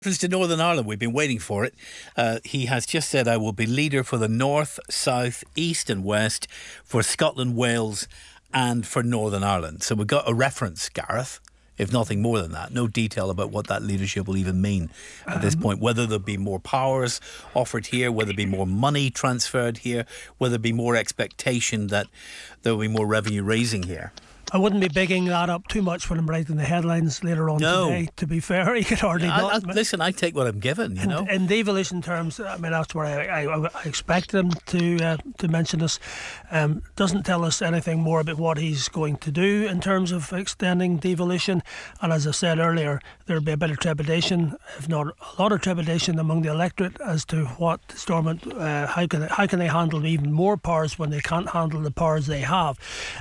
To Northern Ireland, we've been waiting for it. He has just said, I will be leader for the North, South, East and West, for Scotland, Wales and for Northern Ireland. So we've got a reference, Gareth, if nothing more than that. No detail about what that leadership will even mean at this point. Whether there'll be more powers offered here, whether there'll be more money transferred here, whether there'll be more expectation that there will be more revenue raising here. I wouldn't be bigging that up too much when I'm writing the headlines later on today. To be fair, you could hardly listen, I take what I'm given, you know. In devolution terms, I mean, that's where I expected him to mention this. Doesn't tell us anything more about what he's going to do in terms of extending devolution. And as I said earlier, there'll be a bit of trepidation, if not a lot of trepidation, among the electorate as to what Stormont, how can they handle even more powers when they can't handle the powers they have.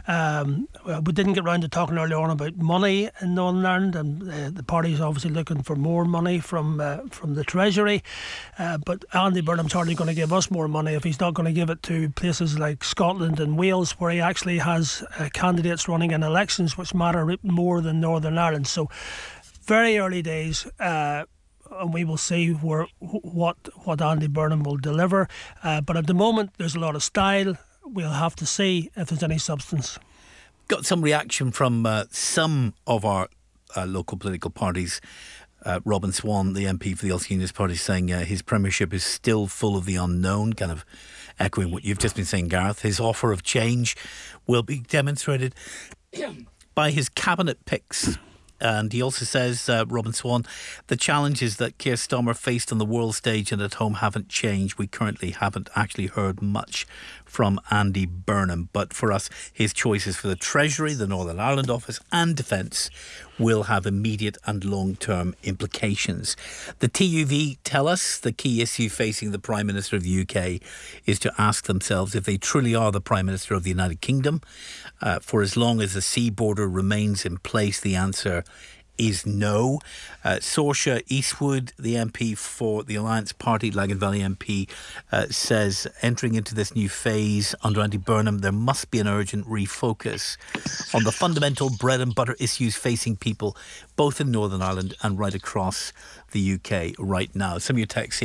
We didn't get round to talking earlier on about money in Northern Ireland, and the party's obviously looking for more money from the Treasury, but Andy Burnham's hardly going to give us more money if he's not going to give it to places like Scotland and Wales, where he actually has candidates running in elections which matter more than Northern Ireland. So very early days, and we will see what Andy Burnham will deliver, but at the moment there's a lot of style. We'll have to see if there's any substance. Got some reaction from some of our local political parties. Robin Swan, the MP for the Ulster Unionist Party, saying his premiership is still full of the unknown, kind of echoing what you've just been saying, Gareth. His offer of change will be demonstrated by his cabinet picks. And he also says, Robin Swan, the challenges that Keir Starmer faced on the world stage and at home haven't changed. We currently haven't actually heard much from Andy Burnham. But for us, his choices for the Treasury, the Northern Ireland Office and Defence will have immediate and long-term implications. The TUV tell us the key issue facing the Prime Minister of the UK is to ask themselves if they truly are the Prime Minister of the United Kingdom. For as long as the sea border remains in place, the answer is no. Saoirse Eastwood, the MP for the Alliance Party, Lagan Valley MP, says entering into this new phase under Andy Burnham, there must be an urgent refocus on the fundamental bread and butter issues facing people both in Northern Ireland and right across the UK right now. Some of your texts,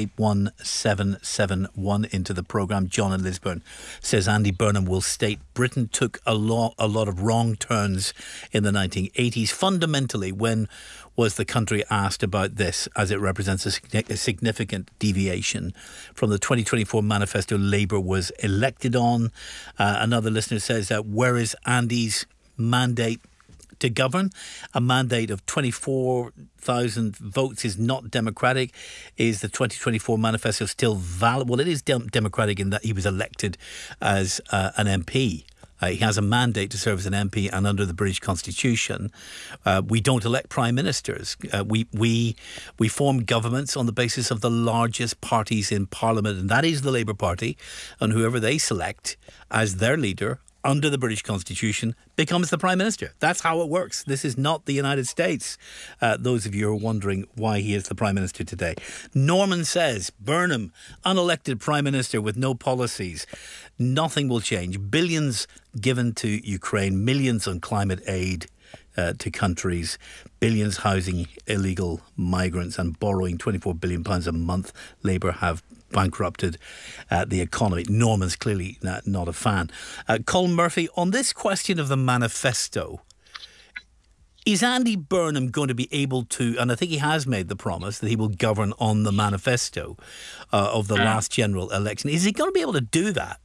81771 into the programme. John in Lisburn says Andy Burnham will state Britain took a lot of wrong turns in the 1980s. Fundamentally, when was the country asked about this, as it represents a significant deviation from the 2024 manifesto Labour was elected on? Another listener says that where is Andy's mandate to govern? A mandate of 24,000 votes is not democratic. Is the 2024 manifesto still valid? Well, it is democratic in that he was elected as an MP. He has a mandate to serve as an MP, and under the British Constitution, we don't elect prime ministers. We form governments on the basis of the largest parties in Parliament, and that is the Labour Party, and whoever they select as their leader under the British Constitution becomes the Prime Minister. That's how it works. This is not the United States. Those of you who are wondering why he is the Prime Minister today. Norman says, Burnham, unelected Prime Minister with no policies. Nothing will change. Billions given to Ukraine, millions on climate aid to countries, billions housing illegal migrants and borrowing £24 billion a month. Labour have bankrupted the economy. Norman's clearly not a fan. Colin Murphy, on this question of the manifesto, is Andy Burnham going to be able to, and I think he has made the promise that he will govern on the manifesto of the last general election, is he going to be able to do that?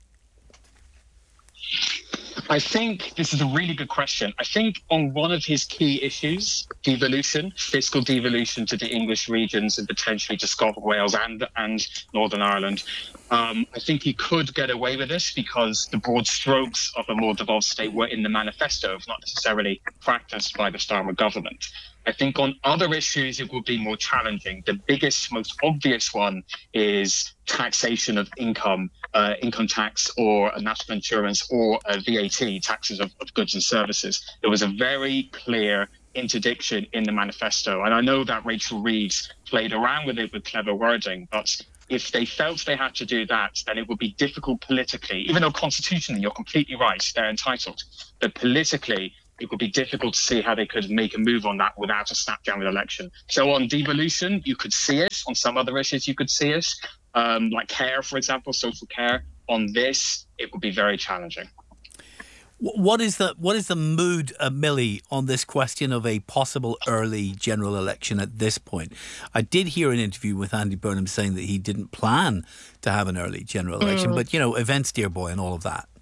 I think this is a really good question. I think on one of his key issues, devolution, fiscal devolution to the English regions and potentially to Scotland, Wales and Northern Ireland, I think he could get away with this because the broad strokes of a more devolved state were in the manifesto, if not necessarily practiced by the Starmer government. I think on other issues, it will be more challenging. The biggest, most obvious one is taxation of income tax or national insurance or VAT, taxes of goods and services. There was a very clear interdiction in the manifesto. And I know that Rachel Reeves played around with it with clever wording, but if they felt they had to do that, then it would be difficult politically, even though constitutionally, you're completely right, they're entitled. But politically, it would be difficult to see how they could make a move on that without a snap general election. So on devolution, you could see it. On some other issues, you could see it, like care, for example, social care. On this, it would be very challenging. What is the mood, Millie, on this question of a possible early general election at this point? I did hear an interview with Andy Burnham saying that he didn't plan to have an early general election, but, events, dear boy, and all of that.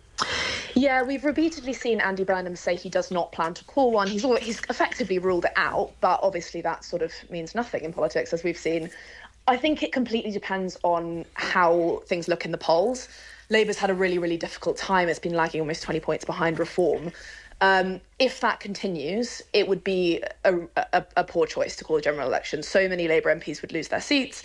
Yeah, we've repeatedly seen Andy Burnham say he does not plan to call one. He's effectively ruled it out, but obviously that sort of means nothing in politics, as we've seen. I think it completely depends on how things look in the polls. Labour's had a really, really difficult time. It's been lagging almost 20 points behind Reform. If that continues, it would be a poor choice to call a general election. So many Labour MPs would lose their seats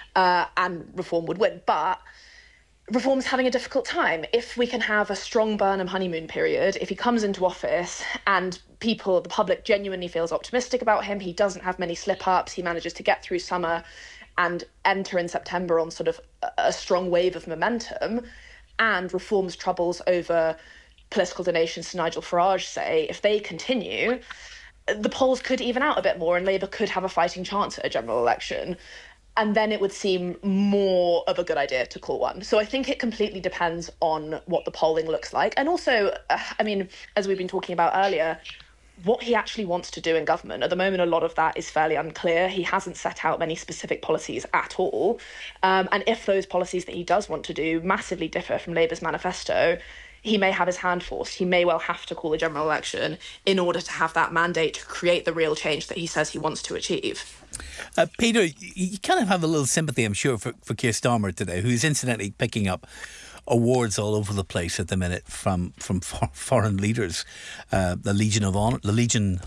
and Reform would win. But Reform's having a difficult time. If we can have a strong Burnham honeymoon period, if he comes into office and the public genuinely feels optimistic about him, he doesn't have many slip-ups, he manages to get through summer and enter in September on sort of a strong wave of momentum, and Reform's troubles over political donations to Nigel Farage, say, if they continue, the polls could even out a bit more and Labour could have a fighting chance at a general election. And then it would seem more of a good idea to call one. So I think it completely depends on what the polling looks like. And also, as we've been talking about earlier, what he actually wants to do in government. At the moment, a lot of that is fairly unclear. He hasn't set out many specific policies at all. And if those policies that he does want to do massively differ from Labour's manifesto, he may have his hand forced. He may well have to call a general election in order to have that mandate to create the real change that he says he wants to achieve. Peter, you kind of have a little sympathy, I'm sure, for Keir Starmer today, who's incidentally picking up awards all over the place at the minute from foreign leaders. The Legion of Honor, the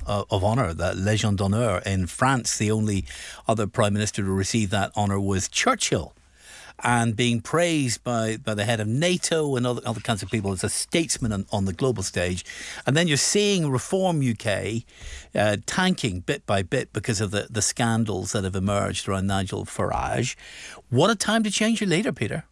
Légion d'Honneur in France. The only other prime minister to receive that honour was Churchill, and being praised by the head of NATO and other kinds of people as a statesman on the global stage. And then you're seeing Reform UK tanking bit by bit because of the scandals that have emerged around Nigel Farage. What a time to change your leader, Peter.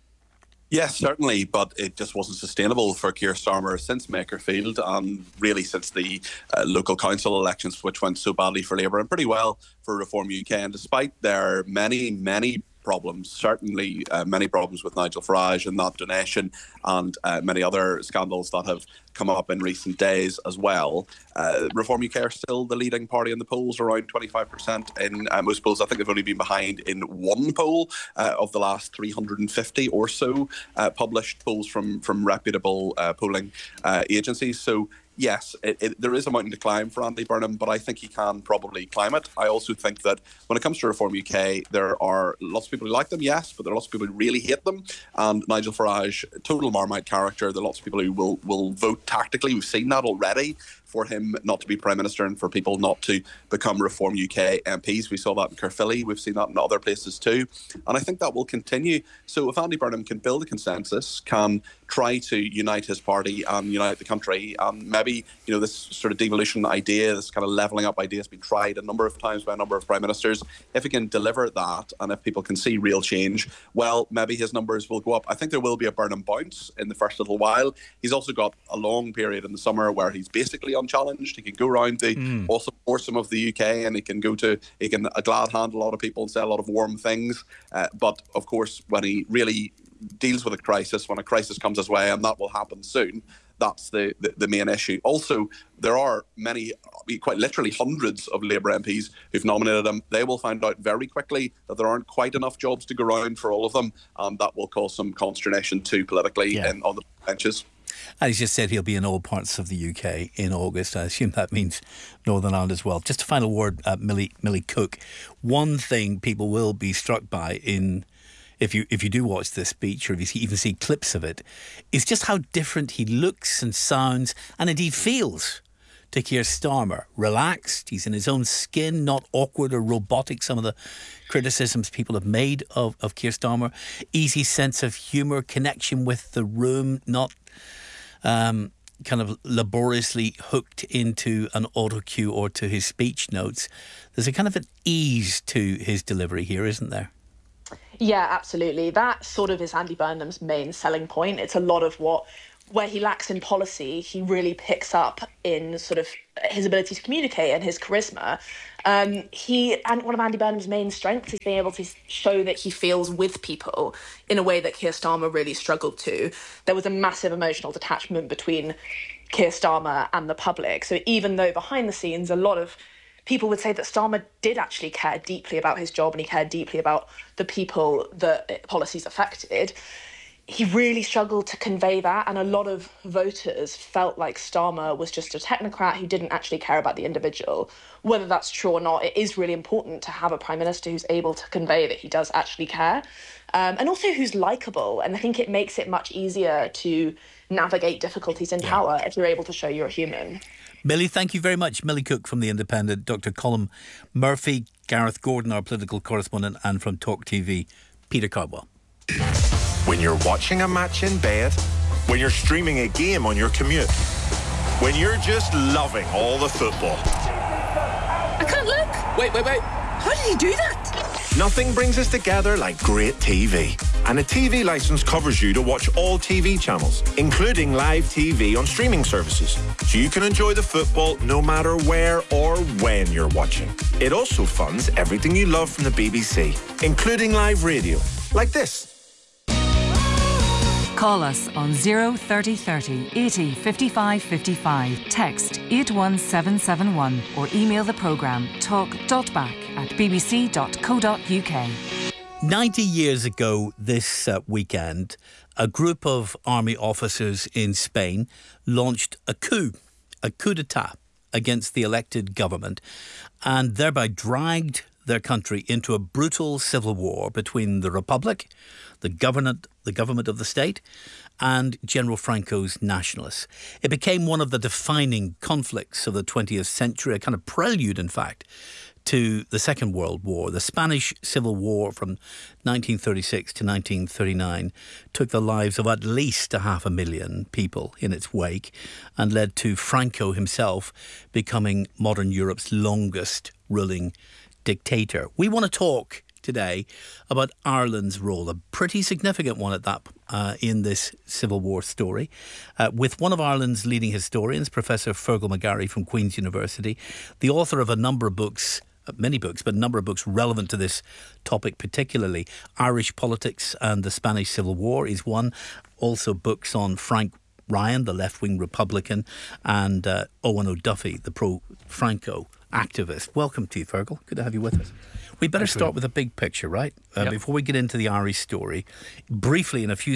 Yes, certainly, but it just wasn't sustainable for Keir Starmer since Makerfield and really since the local council elections, which went so badly for Labour and pretty well for Reform UK. And despite their many problems, certainly many problems with Nigel Farage and that donation and many other scandals that have come up in recent days as well. Reform UK are still the leading party in the polls, around 25% in most polls. I think they've only been behind in one poll of the last 350 or so published polls from reputable polling agencies. So yes, there is a mountain to climb for Andy Burnham, but I think he can probably climb it. I also think that when it comes to Reform UK, there are lots of people who like them, yes, but there are lots of people who really hate them. And Nigel Farage, total Marmite character. There are lots of people who will vote tactically. We've seen that already, for him not to be Prime Minister and for people not to become Reform UK MPs. We saw that in Caerphilly. We've seen that in other places too. And I think that will continue. So if Andy Burnham can build a consensus, can try to unite his party and unite the country, and maybe, this sort of devolution idea, this kind of levelling up idea has been tried a number of times by a number of Prime Ministers. If he can deliver that and if people can see real change, well, maybe his numbers will go up. I think there will be a Burnham bounce in the first little while. He's also got a long period in the summer where he's basically unchallenged. He can go around the awesome foursome of the UK and he can glad hand a lot of people and say a lot of warm things. But of course, when he really deals with a crisis, when a crisis comes his way, and that will happen soon, that's the main issue. Also, there are many, quite literally hundreds of Labour MPs who've nominated him. They will find out very quickly that there aren't quite enough jobs to go around for all of them, and that will cause some consternation too politically on the benches. And he's just said he'll be in all parts of the UK in August. I assume that means Northern Ireland as well. Just a final word, Millie Cook. One thing people will be struck by if you do watch this speech, or if you even see clips of it, is just how different he looks and sounds and indeed feels to Keir Starmer. Relaxed, he's in his own skin, not awkward or robotic. Some of the criticisms people have made of Keir Starmer. Easy sense of humour, connection with the room, not kind of laboriously hooked into an auto cue or to his speech notes. There's a kind of an ease to his delivery here, isn't there? Yeah, absolutely. That sort of is Andy Burnham's main selling point. It's a lot of what where he lacks in policy, he really picks up in sort of his ability to communicate and his charisma. And one of Andy Burnham's main strengths is being able to show that he feels with people in a way that Keir Starmer really struggled to. There was a massive emotional detachment between Keir Starmer and the public. So even though behind the scenes, a lot of people would say that Starmer did actually care deeply about his job and he cared deeply about the people that policies affected, he really struggled to convey that, and a lot of voters felt like Starmer was just a technocrat who didn't actually care about the individual. Whether that's true or not, it is really important to have a Prime Minister who's able to convey that he does actually care, and also who's likeable. And I think it makes it much easier to navigate difficulties in power if you're able to show you're a human. Millie, thank you very much. Millie Cook from The Independent, Dr. Colm Murphy, Gareth Gordon, our political correspondent, and from Talk TV, Peter Cardwell. When you're watching a match in bed, when you're streaming a game on your commute, when you're just loving all the football. I can't look. Wait. How did he do that? Nothing brings us together like great TV. And a TV licence covers you to watch all TV channels, including live TV on streaming services. So you can enjoy the football no matter where or when you're watching. It also funds everything you love from the BBC, including live radio, like this. Call us on 03030 80 55 55. Text 81771 or email the programme talk.back@bbc.co.uk. 90 years ago this weekend, a group of army officers in Spain launched a coup d'etat against the elected government and thereby dragged their country into a brutal civil war between the Republic, the government of the state, and General Franco's nationalists. It became one of the defining conflicts of the 20th century, a kind of prelude, in fact, to the Second World War. The Spanish Civil War from 1936 to 1939 took the lives of at least 500,000 people in its wake and led to Franco himself becoming modern Europe's longest ruling dictator. We want to talk today about Ireland's role, a pretty significant one at that, in this Civil War story, with one of Ireland's leading historians, Professor Fergal McGarry from Queen's University, the author of a number of books, many books, but a number of books relevant to this topic, particularly Irish politics and the Spanish Civil War is one. Also books on Frank Ryan, the left-wing Republican, and Owen O'Duffy, the pro-Franco activist. Welcome to you, Fergal. Good to have you with us. We better start with a big picture, right? Before we get into the Irish story, briefly in a few